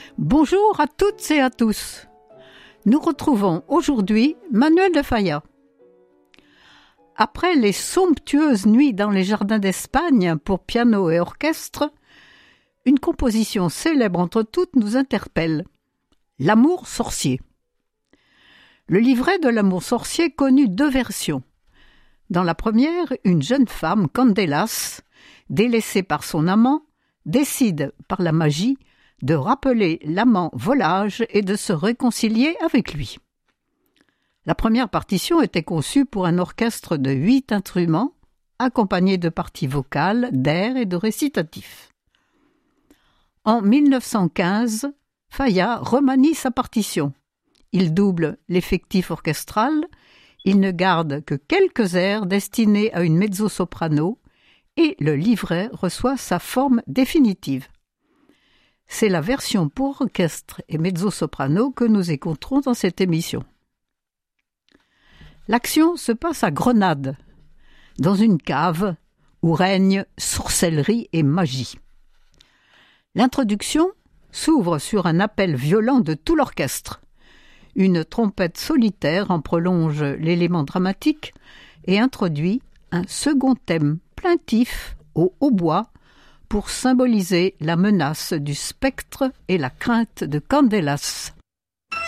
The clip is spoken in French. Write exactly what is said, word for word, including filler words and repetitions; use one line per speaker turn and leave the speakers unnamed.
Bonjour à toutes et à tous. Nous retrouvons aujourd'hui Manuel de Falla. Après les somptueuses nuits dans les jardins d'Espagne pour piano et orchestre, une composition célèbre entre toutes nous interpelle. L'amour sorcier. Le livret de l'amour sorcier connut deux versions. Dans la première, une jeune femme, Candelas, délaissée par son amant, décide, par la magie, de rappeler l'amant volage et de se réconcilier avec lui. La première partition était conçue pour un orchestre de huit instruments, accompagné de parties vocales, d'airs et de récitatifs. En mille neuf cent quinze, Falla remanie sa partition. Il double l'effectif orchestral, il ne garde que quelques airs destinés à une mezzo-soprano et le livret reçoit sa forme définitive. C'est la version pour orchestre et mezzo-soprano que nous écouterons dans cette émission. L'action se passe à Grenade, dans une cave où règne sorcellerie et magie. L'introduction s'ouvre sur un appel violent de tout l'orchestre. Une trompette solitaire en prolonge l'élément dramatique et introduit un second thème plaintif au hautbois pour symboliser la menace du spectre et la crainte de Candelas.